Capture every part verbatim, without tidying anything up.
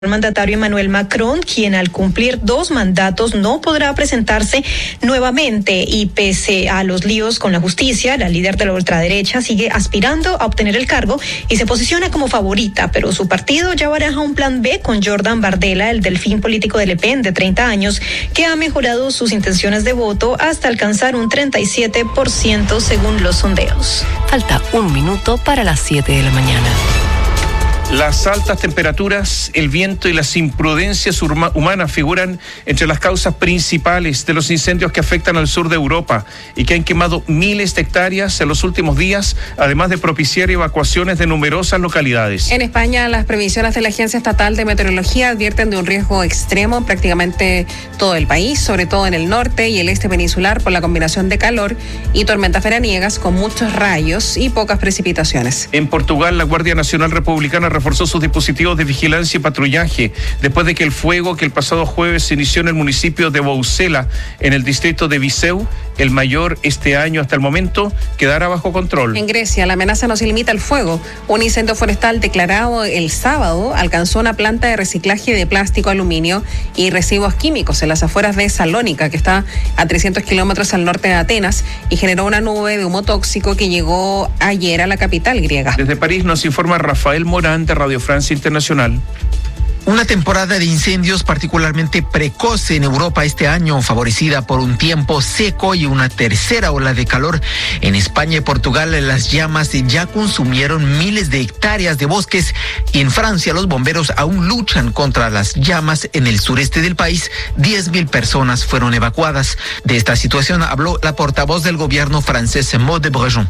El mandatario Emmanuel Macron, quien al cumplir dos mandatos no podrá presentarse nuevamente, y pese a los líos con la justicia, la líder de la ultraderecha sigue aspirando a obtener el cargo y se posiciona como favorita, pero su partido ya baraja un plan B con Jordan Bardella, el delfín político de Le Pen de treinta años, que ha mejorado sus intenciones de voto hasta alcanzar un treinta y siete por ciento según los sondeos. Falta un minuto para las siete de la mañana. Las altas temperaturas, el viento y las imprudencias humanas figuran entre las causas principales de los incendios que afectan al sur de Europa y que han quemado miles de hectáreas en los últimos días, además de propiciar evacuaciones de numerosas localidades. En España, las previsiones de la Agencia Estatal de Meteorología advierten de un riesgo extremo en prácticamente todo el país, sobre todo en el norte y el este peninsular, por la combinación de calor y tormentas veraniegas con muchos rayos y pocas precipitaciones. En Portugal, la Guardia Nacional Republicana reforzó sus dispositivos de vigilancia y patrullaje después de que el fuego que el pasado jueves se inició en el municipio de Boucela, en el distrito de Viseu, el mayor este año hasta el momento, quedará bajo control. En Grecia, la amenaza no se limita al fuego. Un incendio forestal declarado el sábado alcanzó una planta de reciclaje de plástico, aluminio y residuos químicos en las afueras de Salónica, que está a trescientos kilómetros al norte de Atenas, y generó una nube de humo tóxico que llegó ayer a la capital griega. Desde París nos informa Rafael Morán de Radio Francia Internacional. Una temporada de incendios particularmente precoz en Europa este año, favorecida por un tiempo seco y una tercera ola de calor. En España y Portugal, las llamas ya consumieron miles de hectáreas de bosques, y en Francia los bomberos aún luchan contra las llamas. En el sureste del país, diez mil personas fueron evacuadas. De esta situación habló la portavoz del gobierno francés, Maud de Brejon.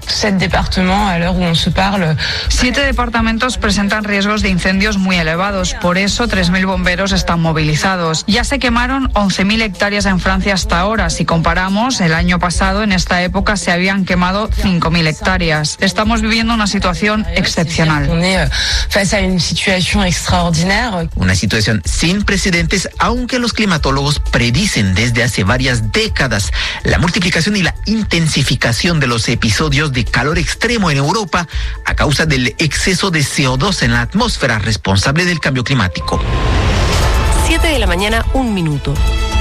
Siete departamentos presentan riesgos de incendios muy elevados, por eso tres mil bomberos están movilizados. Ya se quemaron once mil hectáreas en Francia hasta ahora. Si comparamos, el año pasado en esta época se habían quemado cinco mil hectáreas. Estamos viviendo una situación excepcional. Una situación sin precedentes, aunque los climatólogos predicen desde hace varias décadas la multiplicación y la intensificación de los episodios de calor extremo en Europa a causa del exceso de C O dos en la atmósfera responsable del cambio climático. siete de la mañana, un minuto.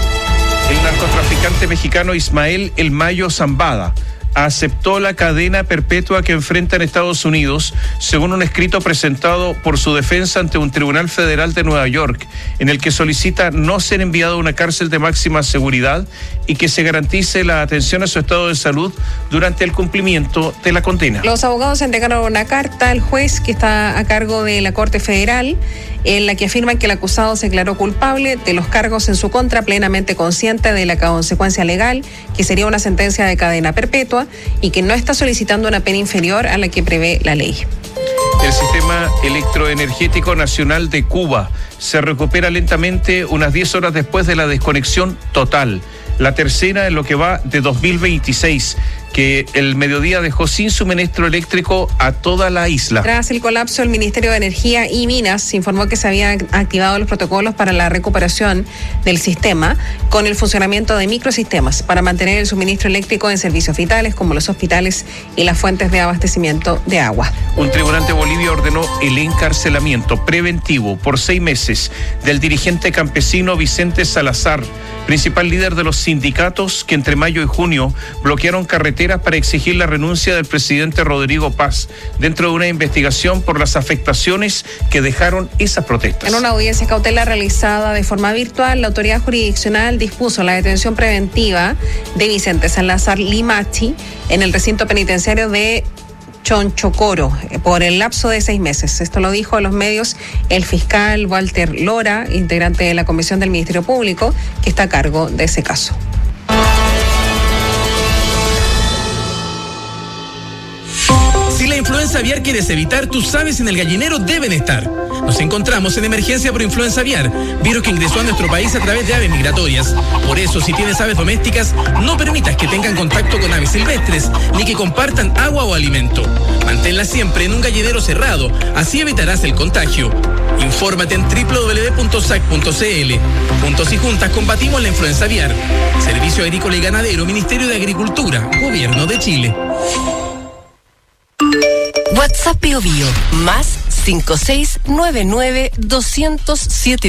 El narcotraficante mexicano Ismael El Mayo Zambada aceptó la cadena perpetua que enfrenta en Estados Unidos, según un escrito presentado por su defensa ante un tribunal federal de Nueva York, en el que solicita no ser enviado a una cárcel de máxima seguridad y que se garantice la atención a su estado de salud durante el cumplimiento de la condena. Los abogados entregaron una carta al juez que está a cargo de la Corte Federal, en la que afirman que el acusado se declaró culpable de los cargos en su contra, plenamente consciente de la consecuencia legal, que sería una sentencia de cadena perpetua, y que no está solicitando una pena inferior a la que prevé la ley. El sistema electroenergético nacional de Cuba se recupera lentamente unas diez horas después de la desconexión total, la tercera en lo que va de dos mil veintiséis, que el mediodía dejó sin suministro eléctrico a toda la isla. Tras el colapso, el Ministerio de Energía y Minas informó que se habían activado los protocolos para la recuperación del sistema, con el funcionamiento de microsistemas para mantener el suministro eléctrico en servicios vitales como los hospitales y las fuentes de abastecimiento de agua. Un tribunal de Bolivia ordenó el encarcelamiento preventivo por seis meses del dirigente campesino Vicente Salazar, principal líder de los sindicatos que entre mayo y junio bloquearon carreteras para exigir la renuncia del presidente Rodrigo Paz, dentro de una investigación por las afectaciones que dejaron esas protestas. En una audiencia cautelar realizada de forma virtual, la autoridad jurisdiccional dispuso la detención preventiva de Vicente Salazar Limachi en el recinto penitenciario de Chonchocoro por el lapso de seis meses. Esto lo dijo a los medios el fiscal Walter Lora, integrante de la Comisión del Ministerio Público, que está a cargo de ese caso. Si la influenza aviar quieres evitar, tus aves en el gallinero deben estar. Nos encontramos en emergencia por influenza aviar, virus que ingresó a nuestro país a través de aves migratorias. Por eso, si tienes aves domésticas, no permitas que tengan contacto con aves silvestres, ni que compartan agua o alimento. Manténlas siempre en un gallinero cerrado, así evitarás el contagio. Infórmate en doble u doble u doble u punto s a c punto c l. Juntos y juntas combatimos la influenza aviar. Servicio Agrícola y Ganadero, Ministerio de Agricultura, Gobierno de Chile. WhatsApp Bio Bio, más cinco seis nueve nueve dos cero siete.